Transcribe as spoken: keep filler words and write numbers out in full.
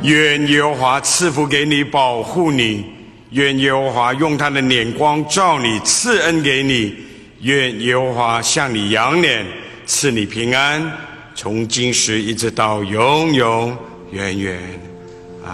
愿耶和华赐福给你，保护你；愿耶和华用他的脸光照你，赐恩给你；愿耶和华向你扬脸，赐你平安，从今时一直到永永远远。